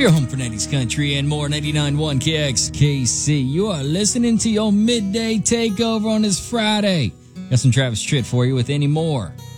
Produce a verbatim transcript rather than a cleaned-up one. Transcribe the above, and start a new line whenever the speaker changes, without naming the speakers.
Your home for nineties country and more, ninety-nine point one K X K C. You are listening to your midday takeover on this Friday. Got some Travis Tritt for you with Any More.